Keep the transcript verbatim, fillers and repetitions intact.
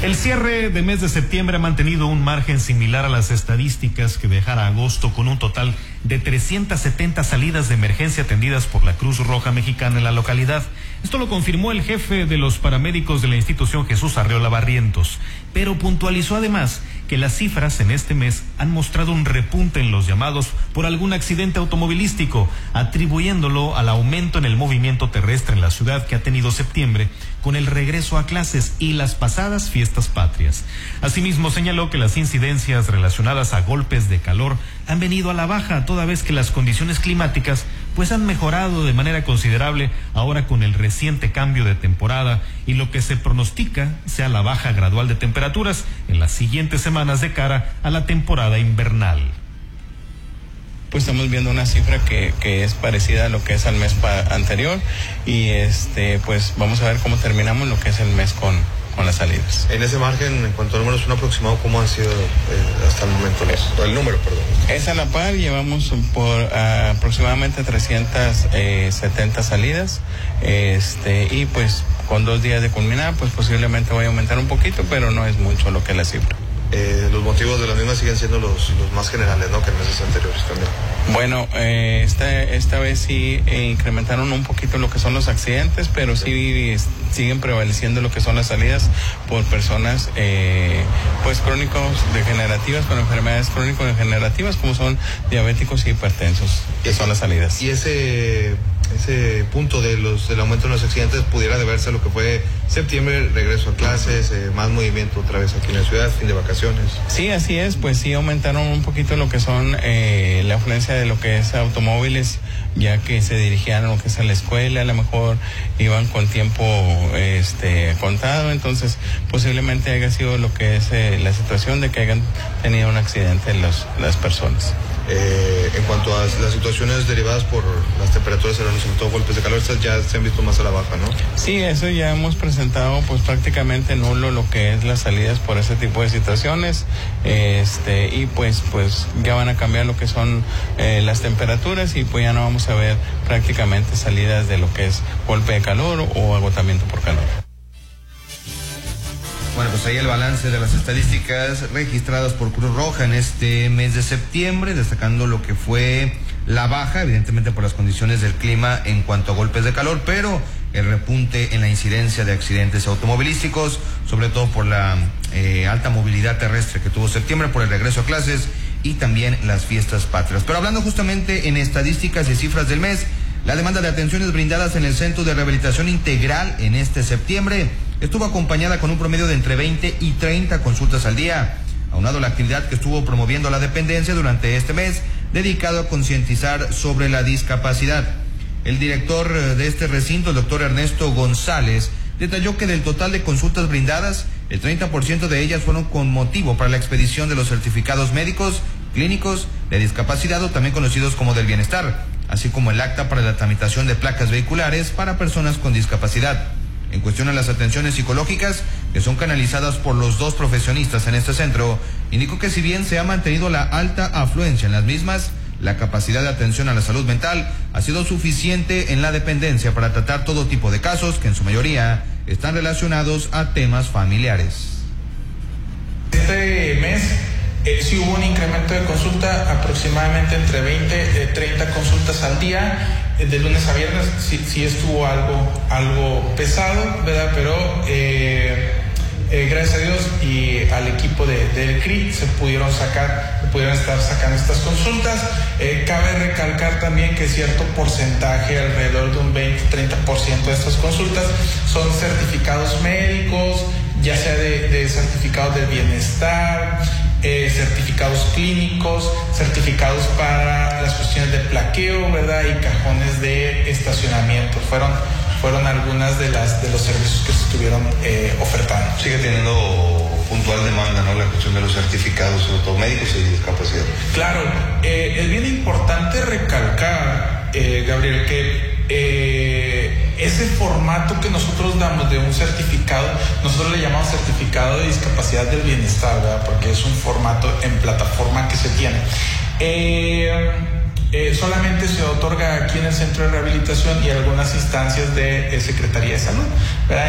El cierre de mes de septiembre ha mantenido un margen similar a las estadísticas que dejara agosto, con un total de trescientas setenta salidas de emergencia atendidas por la Cruz Roja Mexicana en la localidad. Esto lo confirmó el jefe de los paramédicos de la institución, Jesús Arreola Barrientos, pero puntualizó además que las cifras en este mes han mostrado un repunte en los llamados por algún accidente automovilístico, atribuyéndolo al aumento en el movimiento terrestre en la ciudad que ha tenido septiembre con el regreso a clases y las pasadas fiestas patrias. Asimismo, señaló que las incidencias relacionadas a golpes de calor han venido a la baja, toda vez que las condiciones climáticas pues han mejorado de manera considerable ahora con el reciente cambio de temporada, y lo que se pronostica sea la baja gradual de temperaturas en las siguientes semanas de cara a la temporada invernal. Pues estamos viendo una cifra que, que es parecida a lo que es al mes pa- anterior y este pues vamos a ver cómo terminamos lo que es el mes con, con las salidas. En ese margen, en cuanto a números, un aproximado, ¿cómo han sido eh, hasta el momento los, el número, perdón? Es a la par, llevamos por uh, aproximadamente trescientas setenta salidas, este y pues con dos días de culminar, pues posiblemente vaya a aumentar un poquito, pero no es mucho lo que es la cifra. Eh, los motivos de las mismas siguen siendo los, los más generales, ¿no?, que en meses anteriores también. Bueno, eh, esta, esta vez sí eh, incrementaron un poquito lo que son los accidentes, pero sí siguen prevaleciendo lo que son las salidas por personas eh, pues crónicos degenerativas, con enfermedades crónicos degenerativas como son diabéticos y hipertensos, que son las salidas. Y ese ese punto de los del aumento de los accidentes pudiera deberse a lo que fue septiembre, regreso a clases, eh, más movimiento otra vez aquí en la ciudad, fin de vacaciones. Sí, así es, pues sí aumentaron un poquito lo que son eh, la afluencia de lo que es automóviles, ya que se dirigían a lo que es a la escuela, a lo mejor iban con tiempo este contado, entonces posiblemente haya sido lo que es eh, la situación de que hayan tenido un accidente los, las personas. Eh, en cuanto a las situaciones derivadas por las temperaturas, sobre todo golpes de calor, estas ya se han visto más a la baja, ¿no? Sí, eso ya hemos presentado pues prácticamente nulo lo que es las salidas por ese tipo de situaciones, este y pues pues ya van a cambiar lo que son eh, las temperaturas y pues ya no vamos a ver prácticamente salidas de lo que es golpe de calor o agotamiento por calor. Bueno, pues ahí el balance de las estadísticas registradas por Cruz Roja en este mes de septiembre, destacando lo que fue la baja, evidentemente por las condiciones del clima en cuanto a golpes de calor, pero el repunte en la incidencia de accidentes automovilísticos, sobre todo por la eh, alta movilidad terrestre que tuvo septiembre, por el regreso a clases y también las fiestas patrias. Pero hablando justamente en estadísticas y cifras del mes, la demanda de atenciones brindadas en el Centro de Rehabilitación Integral en este septiembre estuvo acompañada con un promedio de entre veinte y treinta consultas al día, aunado a la actividad que estuvo promoviendo la dependencia durante este mes, dedicado a concientizar sobre la discapacidad. El director de este recinto, el doctor Ernesto González, detalló que del total de consultas brindadas, el treinta por ciento de ellas fueron con motivo para la expedición de los certificados médicos, clínicos, de discapacidad o también conocidos como del bienestar, así como el acta para la tramitación de placas vehiculares para personas con discapacidad. En cuestión a las atenciones psicológicas, que son canalizadas por los dos profesionistas en este centro, indicó que si bien se ha mantenido la alta afluencia en las mismas, la capacidad de atención a la salud mental ha sido suficiente en la dependencia para tratar todo tipo de casos que en su mayoría están relacionados a temas familiares. Este mes eh, sí hubo un incremento de consulta, aproximadamente entre veinte y treinta consultas al día. De lunes a viernes sí, sí estuvo algo, algo pesado, ¿verdad? Pero eh, eh, gracias a Dios y al equipo de, del C R I se pudieron sacar, se pudieron estar sacando estas consultas. Eh, cabe recalcar también que cierto porcentaje, alrededor de un veinte a treinta por ciento de estas consultas, son certificados médicos, ya sea de, de certificados del bienestar, Eh, certificados clínicos, certificados para las cuestiones de plaqueo, ¿verdad? Y cajones de estacionamiento. Fueron, fueron algunas de las de los servicios que se estuvieron eh, ofertando. Sigue teniendo puntual demanda, ¿no?, la cuestión de los certificados automédicos y discapacidad. Claro, eh, es bien importante recalcar, eh, Gabriel, que eh, ese formato que nosotros damos de un certificado, nosotros le llamamos certificado de discapacidad del bienestar, ¿verdad? Porque es un formato en plataforma que se tiene. Eh, eh, solamente se otorga aquí en el Centro de Rehabilitación y algunas instancias de eh, Secretaría de Salud, ¿verdad?